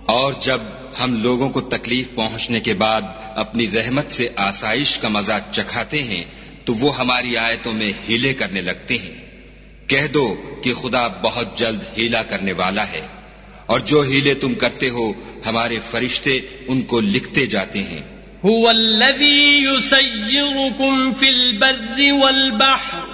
और जब हम लोगों को तकलीफ पहुंचने के बाद अपनी रहमत से आसाइश का मजा चखाते हैं तो वो हमारी आयतों में हीले करने लगते हैं। कह दो कि खुदा बहुत जल्द हीला करने वाला है, और जो हीले तुम करते हो हमारे फरिश्ते उनको लिखते जाते हैं। हुवल्लज़ी युसय्यिरुकुम फिल बर्रि वल बहर